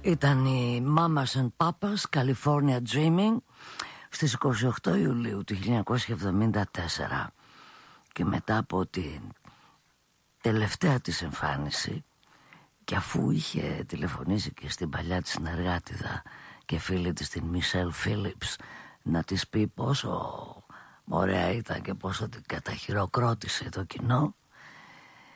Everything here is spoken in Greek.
Ήταν η Mamas and Papas California Dreaming στις 28 Ιουλίου του 1974, και μετά από την τελευταία της εμφάνιση, και αφού είχε τηλεφωνήσει και στην παλιά της συνεργάτηδα και φίλη της την Μισελ Φίλιπς να της πει πόσο ωραία ήταν και πόσο την καταχειροκρότησε το κοινό,